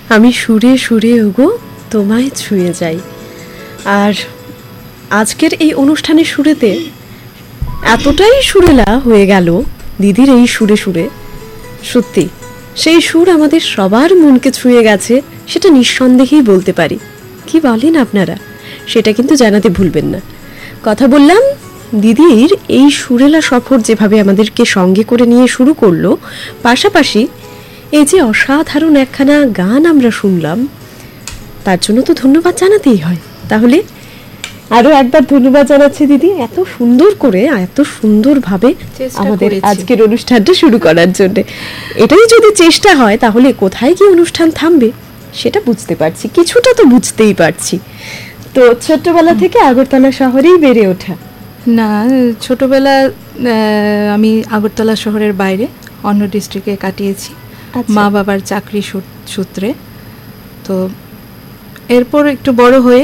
আমি সুরে সুরে ওগো তোমায় ছুঁয়ে যাই। আর আজকের এই অনুষ্ঠানের সুরেতে এতটাই সুরেলা হয়ে গেল দিদির এই সুরে সুরে, সত্যি সেই সুর আমাদের সবার মনকে ছুঁয়ে গেছে, সেটা নিঃসন্দেহেই বলতে পারি। কি বলেন আপনারা? সেটা কিন্তু জানাতে ভুলবেন না। কথা বললাম দিদির এই সুরেলা সফর যেভাবে আমাদেরকে সঙ্গে করে নিয়ে শুরু করলো, পাশাপাশি এই যে অসাধারণ একখানা গান আমরা শুনলাম, তার জন্য তো ধন্যবাদ জানাতেই হয়। তাহলে আরো একবার ধন্যবাদ জানাচ্ছি দিদি, এত সুন্দর করে এত সুন্দরভাবে আমাদের আজকের অনুষ্ঠানটা শুরু করার জন্য। এটাই যদি চেষ্টা হয় তাহলে কোথায় কি অনুষ্ঠান থামবে সেটা বুঝতে পারছি, কিছুটা তো বুঝতেই পারছি। তো ছোট্টবেলা থেকে আগরতলা শহরেই বেড়ে ওঠা? না, ছোটবেলা আমি আগরতলা শহরের বাইরে অন্য ডিস্ট্রিক্টে কাটিয়েছি মা বাবার চাকরি সূত্রে। তো এরপর একটু বড় হয়ে